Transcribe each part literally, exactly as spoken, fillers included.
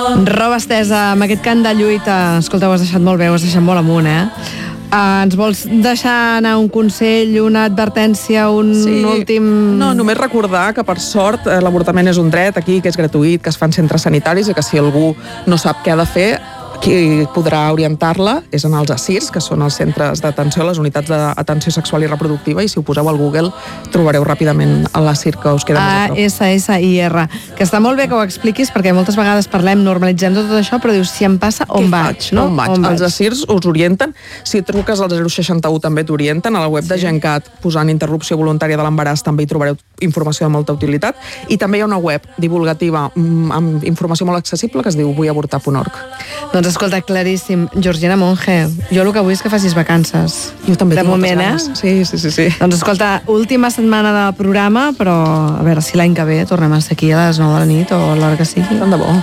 Roba estesa, amb aquest cant de lluita. Escolta, ho has deixat molt bé, ho has deixat molt amunt, eh? Uh, ens vols deixar anar un consell, una advertència, un sí. últim... No, només recordar que, per sort, l'avortament és un dret aquí, que és gratuït, que es fa en centres sanitaris i que si algú no sap què ha de fer, qui podrà orientar-la és en els A S I R S, que són els centres d'atenció, les unitats d'atenció sexual i reproductiva, i si ho poseu al Google trobareu ràpidament l'A S I R que us queda més a prop. A S S I R, que està molt bé que ho expliquis, perquè moltes vegades parlem, normalitzem tot això, però dius, si em passa, on Què vaig? faig? No? On vaig? On Els A S I R S us orienten, si truques al zero seixanta u també t'orienten, a la web sí. de Gencat, posant interrupció voluntària de l'embaràs, també hi trobareu informació de molta utilitat, i també hi ha una web divulgativa amb informació molt accessible que es diu vull avortar punt org. Doncs escolta, claríssim. Georgina Monge, jo el que vull és que facis vacances. Jo també de tinc moment, moltes ganes. Sí, sí, sí, sí. Doncs escolta, última setmana del programa, però a veure si l'any que ve tornem a estar aquí a les nou de la nit o a l'hora que sigui. Tant de bo.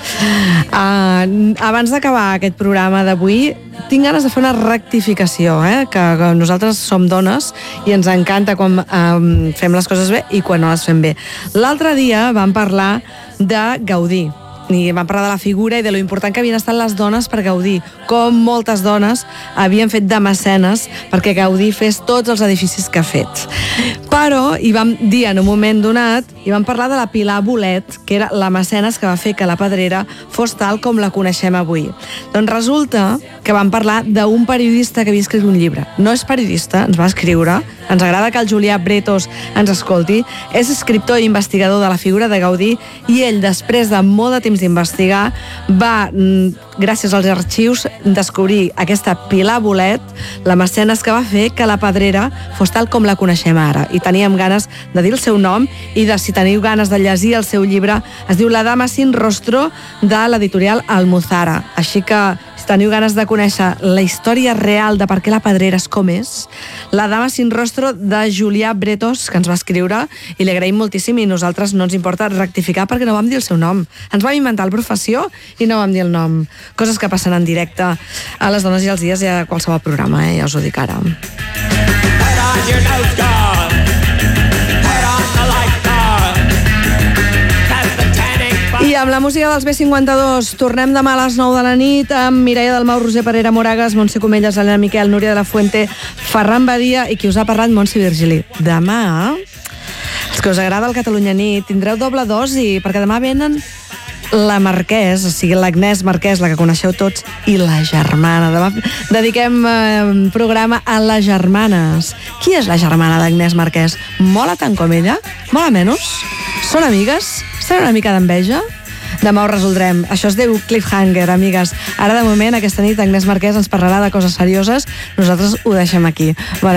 Uh, abans d'acabar aquest programa d'avui, tinc ganes de fer una rectificació, eh? que, que nosaltres som dones i ens encanta quan um, fem les coses bé i quan no les fem bé. L'altre dia vam parlar de gaudir. I vam parlar de la figura i de lo important que havien estat les dones per Gaudí, com moltes dones havien fet de mecenes perquè Gaudí fes tots els edificis que ha fet. Però hi vam dir en un moment donat, i vam parlar de la Pilar Bolet, que era la mecenes que va fer que la Pedrera fos tal com la coneixem avui. Doncs resulta que vam parlar d'un periodista que havia escrit un llibre. No és periodista, ens va escriure, ens agrada que el Julià Bretos ens escolti, és escriptor i investigador de la figura de Gaudí, i ell, després de molt de temps d'investigar, va, gràcies als arxius, descobrir aquesta Pilar Bolet, la mecenes que va fer que la Pedrera fos tal com la coneixem ara. I teníem ganes de dir el seu nom i de, si teniu ganes de llegir el seu llibre, es diu La dama sin rostro, de l'editorial Almuzara. Així que, si teniu ganes de conèixer la història real de per què la Pedrera és com és, La dama sin rostro, de Julià Bretos, que ens va escriure, i li agraïm moltíssim, i nosaltres no ens importa rectificar perquè no vam dir el seu nom. Ens vam inventar la professió i no vam dir el nom. Coses que passen en directe a Les dones i els dies i a qualsevol programa, eh? Ja us ho dic ara. I amb la música dels B cinquanta-dos tornem demà a les nou de la nit amb Mireia Dalmau, Roser Parera, Moragas, Montse Comelles, Helena Miquel, Núria de la Fuente, Ferran Badia i qui us ha parlat, Montse Virgili. Demà, els que us agrada el Catalunya Nit, tindreu doble dosi, perquè demà venen la Marquès, o sigui, l'Agnès Marquès, la que coneixeu tots, i la germana. Demà dediquem eh, programa a les germanes. Qui és la germana d'Agnès Marquès? Mola tant com ella? Mola menys? Són amigues? Tenen una mica d'enveja? Demà ho resoldrem. Això es diu Cliffhanger, amigues. Ara, de moment, aquesta nit, Agnès Marquès ens parlarà de coses serioses. Nosaltres ho deixem aquí. Bona